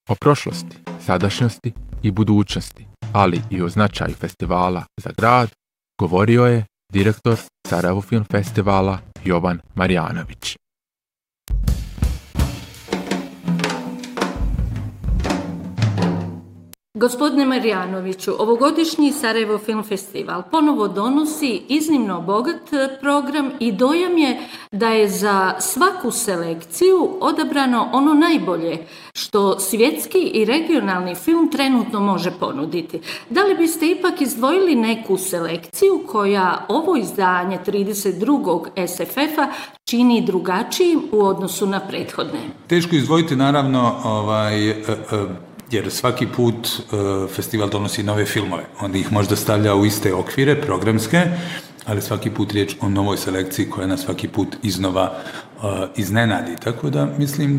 O prošlosti, sadašnjosti i budućnosti, ali i o značaju festivala za grad, govorio je direktor Sarajevo Film Festivala Jovan Marjanović. Gospodine Marjanoviću, ovogodišnji Sarajevo Film Festival ponovo donosi iznimno bogat program i dojam je da je za svaku selekciju odabrano ono najbolje što svjetski i regionalni film trenutno može ponuditi. Da li biste ipak izdvojili neku selekciju koja ovo izdanje 32. SFF-a čini drugačijim u odnosu na prethodne? Teško izdvojiti, naravno, jer svaki put festival donosi nove filmove. Onda ih možda stavlja u iste okvire programske, ali svaki put riječ o novoj selekciji koja nas svaki put iznova iznenadi. Tako da mislim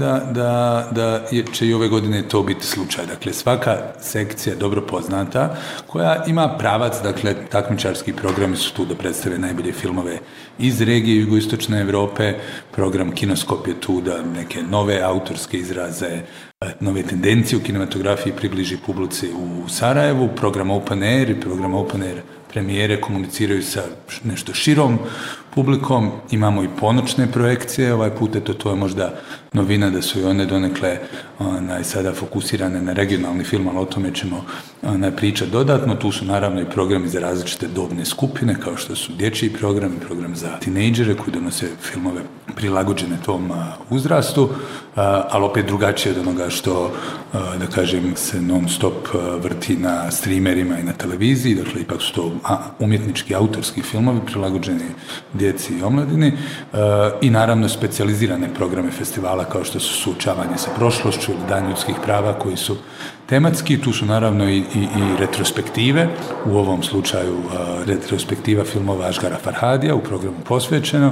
da će i ove godine to biti slučaj. Dakle, svaka sekcija je dobro poznata, koja ima pravac, dakle, takmičarski programi su tu da predstave najbolje filmove iz regije jugoistočne Europe, program Kinoskop je tu da neke nove autorske izraze, nove tendencije u kinematografiji približi publici u Sarajevu, program Open Air i program Open Air premijere komuniciraju sa nešto širom publikom, imamo i ponoćne projekcije, ovaj put to je možda novina da su i one donekle sada fokusirane na regionalni film, ali o tome ćemo pričati dodatno. Tu su naravno i programi za različite dobne skupine, kao što su dječji program za tinejdžere koji donose filmove prilagođene tom uzrastu, ali opet drugačije od onoga što, da kažem, se non stop vrti na streamerima i na televiziji, dakle ipak su to umjetnički, autorski filmovi prilagođeni djeci i omladini i naravno specijalizirane programe festivala kao što su suočavanje sa prošlošću ili Dan ljudskih prava koji su tematski. Tu su naravno i retrospektive, u ovom slučaju retrospektiva filmova Ašgara Farhadija u programu Posvećeno,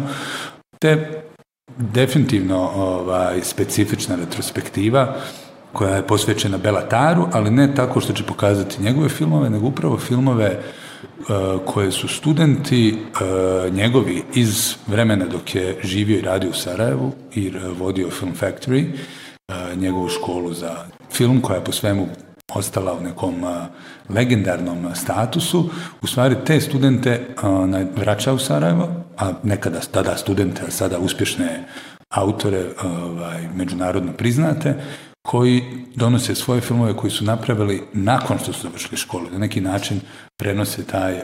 te definitivno specifična retrospektiva koja je posvećena Belataru, ali ne tako što će pokazati njegove filmove, nego upravo filmove koje su studenti njegovi iz vremena dok je živio i radio u Sarajevu i vodio Film Factory, njegovu školu za film koja je po svemu ostala u nekom legendarnom statusu. U stvari te studente vraća u Sarajevo, a nekada tada studente, a sada uspješne autore međunarodno priznate, koji donose svoje filmove koji su napravili nakon što su završili školu. Na neki način prenose taj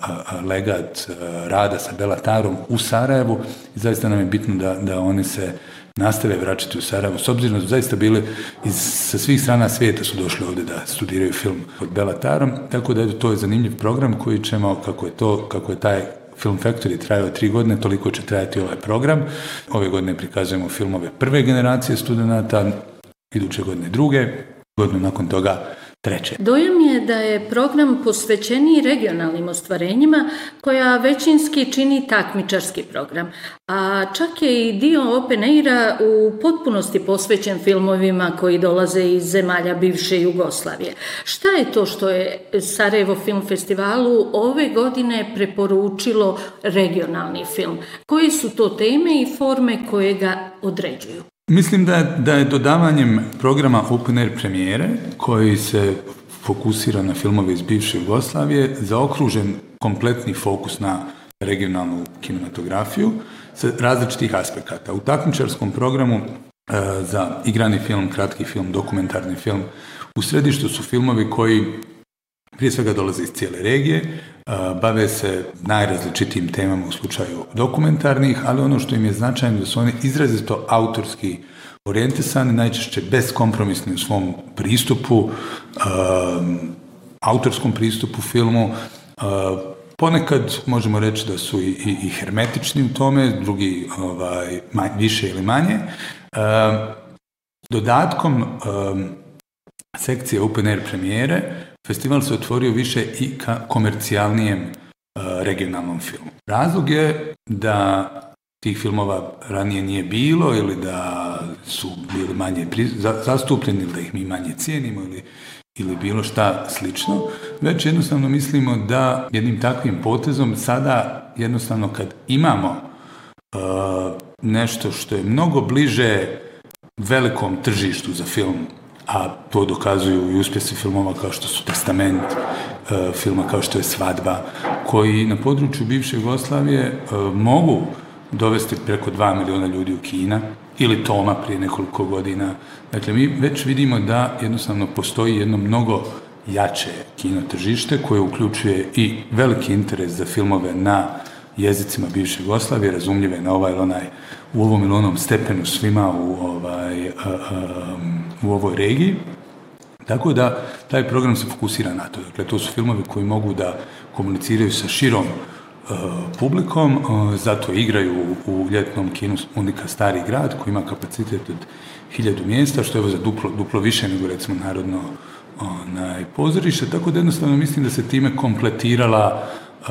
legat rada sa Belatarom u Sarajevu i zaista nam je bitno da oni se nastave vraćati u Sarajevo. S obzirom da su zaista bili sa svih strana svijeta su došli ovdje da studiraju film pod Belatarom, tako da to je zanimljiv program koji ćemo, kako je taj Film Factory trajao 3 godine, toliko će trajati ovaj program. Ove godine prikazujemo filmove prve generacije studenata, iduće godine druge, godinu nakon toga treće. Dojam je da je program posvećeniji regionalnim ostvarenjima koja većinski čini takmičarski program, a čak je i dio Open Aira u potpunosti posvećen filmovima koji dolaze iz zemalja bivše Jugoslavije. Šta je to što je Sarajevo Film Festivalu ove godine preporučilo regionalni film? Koje su to teme i forme koje ga određuju? Mislim da je dodavanjem programa Open Air premijere, koji se fokusira na filmove iz bivše Jugoslavije, zaokružen kompletni fokus na regionalnu kinematografiju sa različitih aspekata. U takmičarskom programu za igrani film, kratki film, dokumentarni film, u središtu su filmovi koji prije svega dolaze iz cijele regije, bave se najrazličitijim temama u slučaju dokumentarnih, ali ono što im je značajno da su oni izrazito autorski orijentisani, najčešće beskompromisni u svom pristupu, autorskom pristupu filmu. Ponekad možemo reći da su i hermetični u tome, drugi više ili manje. Dodatkom sekcije Open Air premijere festival se otvorio više i ka komercijalnijem regionalnom filmu. Razlog je da tih filmova ranije nije bilo ili da su bili manje zastupljeni ili da ih mi manje cijenimo ili bilo šta slično. Već jednostavno mislimo da jednim takvim potezom sada jednostavno kad imamo nešto što je mnogo bliže velikom tržištu za film a to dokazuju i uspjesi filmova kao što su Testament, filma kao što je Svadba, koji na području bivše Jugoslavije mogu dovesti preko 2 miliona ljudi u kina, ili Toma prije nekoliko godina. Dakle, mi već vidimo da jednostavno postoji jedno mnogo jače kino tržište koje uključuje i veliki interes za filmove na jezicima bivše Jugoslavije, razumljive na ovaj ili onaj, u ovom ili onom stepenu svima u ovoj regiji. Tako da taj program se fokusira na to. Dakle, to su filmovi koji mogu da komuniciraju sa širom publikom, zato igraju u ljetnom kinu Unika Stari grad koji ima kapacitet od 1000 mjesta, što je za duplo više nego recimo Narodno pozorište, tako da jednostavno mislim da se time kompletirala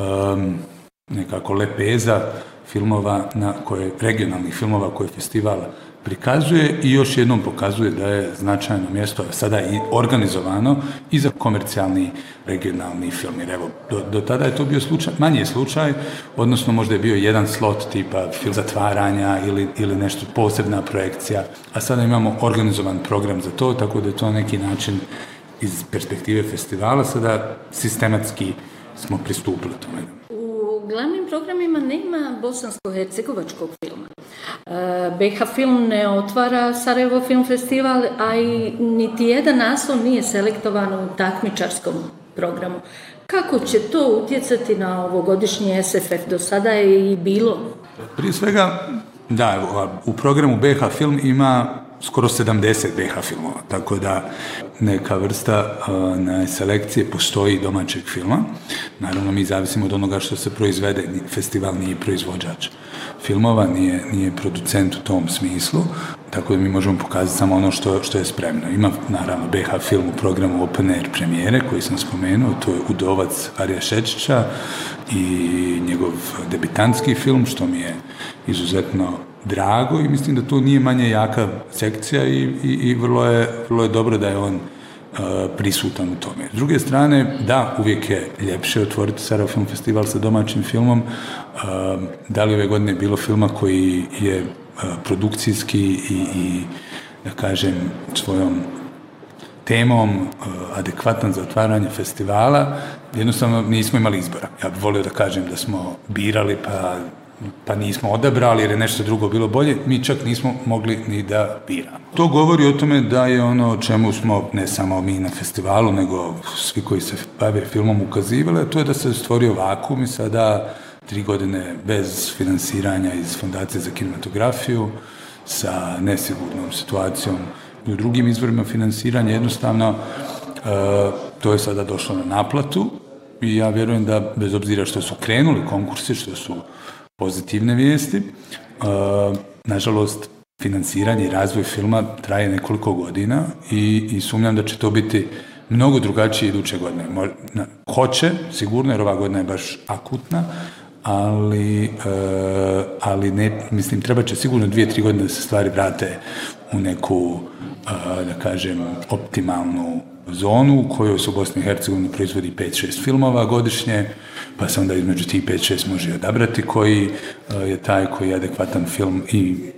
nekako lepeza filmova regionalnih filmova koje festival prikazuje i još jednom pokazuje da je značajno mjesto sada i organizovano i za komercijalni regionalni film. Jer evo, do tada je to bio manji slučaj, odnosno možda je bio jedan slot tipa film zatvaranja ili nešto posebna projekcija, a sada imamo organizovan program za to, tako da je to na neki način iz perspektive festivala sada sistematski smo pristupili tome. U glavnim programima nema bosansko-hercegovačkog filma. BiH Film ne otvara Sarajevo Film Festival, a i niti jedan naslov nije selektovan u takmičarskom programu. Kako će to utjecati na ovogodišnji SFF? Do sada je i bilo. Prije svega, da, u programu BiH Film ima skoro 70 BiH filmova, tako da neka vrsta selekcije postoji domaćeg filma. Naravno, mi zavisimo od onoga što se proizvede. Festival nije proizvođač filmova, nije producent u tom smislu, tako da mi možemo pokazati samo ono što je spremno. Ima, naravno, BiH film u programu Open Air premijere, koji sam spomenuo, to je Udovac Arija Šečića i njegov debitantski film, što mi je izuzetno drago i mislim da to nije manje jaka sekcija i vrlo je dobro da je on prisutan u tome. S druge strane, da, uvijek je ljepše otvoriti Sarajevo Film Festival sa domaćim filmom. Da li ove godine bilo filma koji je produkcijski i da kažem, svojom temom adekvatan za otvaranje festivala, jednostavno nismo imali izbora. Ja bih volio da kažem da smo birali pa nismo odabrali jer je nešto drugo bilo bolje, mi čak nismo mogli ni da biramo. To govori o tome da je ono o čemu smo, ne samo mi na festivalu, nego svi koji se bave filmom ukazivali, a to je da se stvorio vakuum i sada 3 godine bez finansiranja iz Fondacije za kinematografiju, sa nesigurnom situacijom i u drugim izvorima finansiranja, jednostavno to je sada došlo na naplatu i ja vjerujem da bez obzira što su krenuli konkursi, što su pozitivne vijesti, nažalost finansiranje i razvoj filma traje nekoliko godina i sumnjam da će to biti mnogo drugačije iduće godine. Hoće, sigurno, jer ova godina je baš akutna, ali ne, mislim, treba će sigurno 2-3 godine da se stvari vrate u neku, da kažem, optimalnu zonu u kojoj se u Bosni i Hercegovini proizvodi 5-6 filmova godišnje, pa se onda između tih 5-6 može odabrati koji je taj koji je adekvatan film i